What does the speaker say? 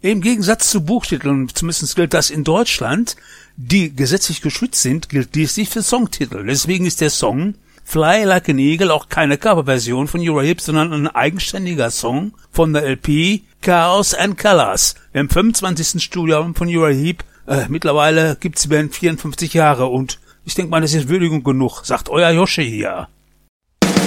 Im Gegensatz zu Buchtiteln, zumindest gilt das in Deutschland, die gesetzlich geschützt sind, gilt dies nicht für Songtitel. Deswegen ist der Song Fly Like an Eagle auch keine Coverversion von Uriah Heep, sondern ein eigenständiger Song von der LP Chaos and Colors, dem 25. Studioalbum von Uriah Heep. Mittlerweile gibt's die Band 54 Jahre und ich denke mal, das ist Würdigung genug, sagt euer Josche hier.